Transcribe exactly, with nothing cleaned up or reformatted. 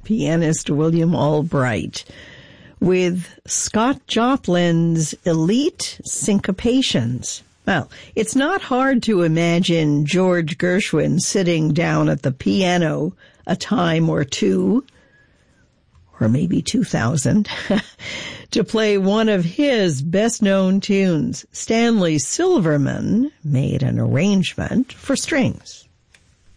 pianist William Albright with Scott Joplin's Elite Syncopations. Well, it's not hard to imagine George Gershwin sitting down at the piano a time or two, or maybe two thousand, to play one of his best-known tunes. Stanley Silverman made an arrangement for strings.